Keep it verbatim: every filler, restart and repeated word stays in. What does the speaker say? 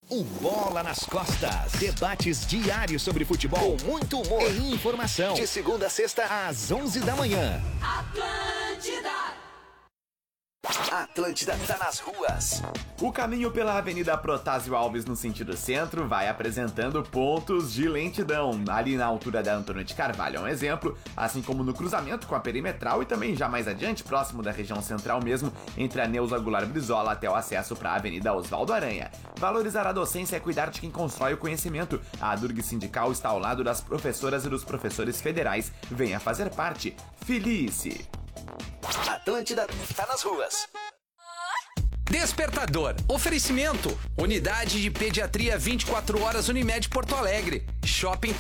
O Bola nas Costas. Debates diários sobre futebol, com muito humor e informação. De segunda a sexta, às onze da manhã. Atlântida. Atlântida tá nas ruas. O caminho pela Avenida Protásio Alves no sentido centro vai apresentando pontos de lentidão. Ali na altura da Antônio de Carvalho é um exemplo, assim como no cruzamento com a Perimetral e também já mais adiante, próximo da região central mesmo, entre a Neuza Goulart Brizola até o acesso para a Avenida Oswaldo Aranha. Valorizar a docência é cuidar de quem constrói o conhecimento. A Durg Sindical está ao lado das professoras e dos professores federais. Venha fazer parte. Felice! Atlântida tá nas ruas. Despertador. Oferecimento. Unidade de Pediatria vinte e quatro horas Unimed Porto Alegre. Shopping